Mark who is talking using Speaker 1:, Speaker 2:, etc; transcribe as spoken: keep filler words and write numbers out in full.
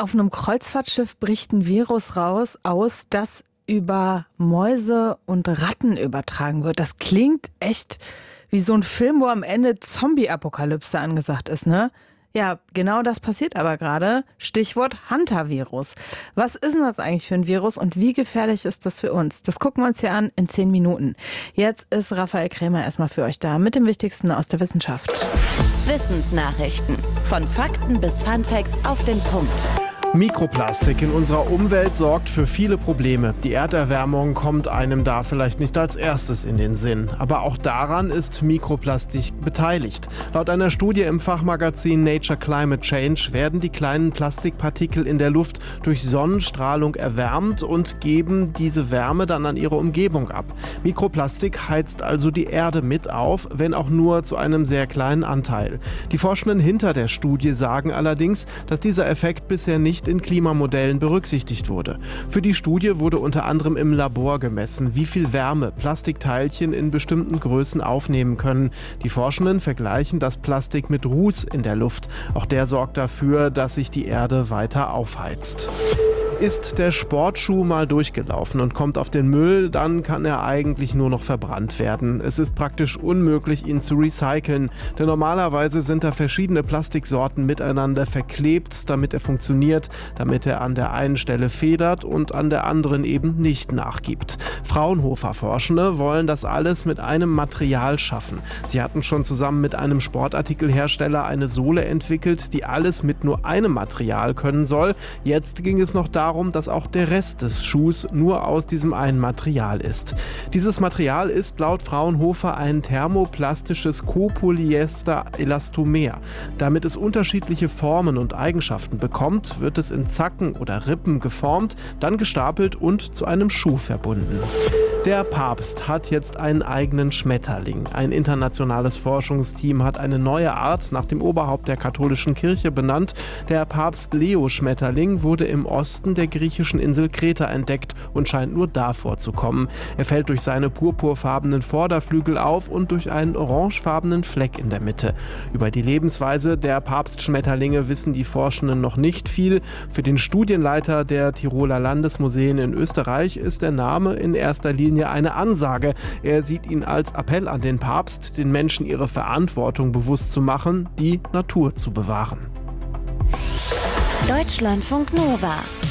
Speaker 1: Auf einem Kreuzfahrtschiff bricht ein Virus raus aus, das über Mäuse und Ratten übertragen wird. Das klingt echt wie so ein Film, wo am Ende Zombie-Apokalypse angesagt ist, ne? Ja, genau das passiert aber gerade. Stichwort Hantavirus. Was ist denn das eigentlich für ein Virus und wie gefährlich ist das für uns? Das gucken wir uns hier an in zehn Minuten. Jetzt ist Raphael Krämer erstmal für euch da mit dem Wichtigsten aus der Wissenschaft.
Speaker 2: Wissensnachrichten. Von Fakten bis Funfacts auf den Punkt.
Speaker 3: Mikroplastik in unserer Umwelt sorgt für viele Probleme. Die Erderwärmung kommt einem da vielleicht nicht als erstes in den Sinn. Aber auch daran ist Mikroplastik beteiligt. Laut einer Studie im Fachmagazin Nature Climate Change werden die kleinen Plastikpartikel in der Luft durch Sonnenstrahlung erwärmt und geben diese Wärme dann an ihre Umgebung ab. Mikroplastik heizt also die Erde mit auf, wenn auch nur zu einem sehr kleinen Anteil. Die Forschenden hinter der Studie sagen allerdings, dass dieser Effekt bisher nicht in Klimamodellen berücksichtigt wurde. Für die Studie wurde unter anderem im Labor gemessen, wie viel Wärme Plastikteilchen in bestimmten Größen aufnehmen können. Die Forschenden vergleichen das Plastik mit Ruß in der Luft. Auch der sorgt dafür, dass sich die Erde weiter aufheizt. Ist der Sportschuh mal durchgelaufen und kommt auf den Müll, dann kann er eigentlich nur noch verbrannt werden. Es ist praktisch unmöglich, ihn zu recyceln, denn normalerweise sind da verschiedene Plastiksorten miteinander verklebt, damit er funktioniert, damit er an der einen Stelle federt und an der anderen eben nicht nachgibt. Fraunhofer-Forschende wollen das alles mit einem Material schaffen. Sie hatten schon zusammen mit einem Sportartikelhersteller eine Sohle entwickelt, die alles mit nur einem Material können soll. Jetzt ging es noch darum, dass auch der Rest des Schuhs nur aus diesem einen Material ist. Dieses Material ist laut Fraunhofer ein thermoplastisches Copolyester-Elastomer. Damit es unterschiedliche Formen und Eigenschaften bekommt, wird es in Zacken oder Rippen geformt, dann gestapelt und zu einem Schuh verbunden. Der Papst hat jetzt einen eigenen Schmetterling. Ein internationales Forschungsteam hat eine neue Art nach dem Oberhaupt der katholischen Kirche benannt. Der Papst-Leo-Schmetterling wurde im Osten der griechischen Insel Kreta entdeckt und scheint nur da vorzukommen. Er fällt durch seine purpurfarbenen Vorderflügel auf und durch einen orangefarbenen Fleck in der Mitte. Über die Lebensweise der Papstschmetterlinge wissen die Forschenden noch nicht viel. Für den Studienleiter der Tiroler Landesmuseen in Österreich ist der Name in erster Linie eine Ansage. Er sieht ihn als Appell an den Papst, den Menschen ihre Verantwortung bewusst zu machen, die Natur zu bewahren.
Speaker 2: Deutschlandfunk Nova